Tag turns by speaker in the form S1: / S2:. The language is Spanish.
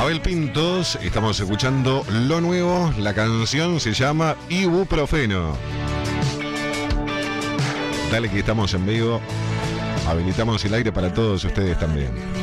S1: Abel Pintos, estamos escuchando lo nuevo, la canción se llama Ibuprofeno. Dale que estamos en vivo, habilitamos el aire para todos ustedes también.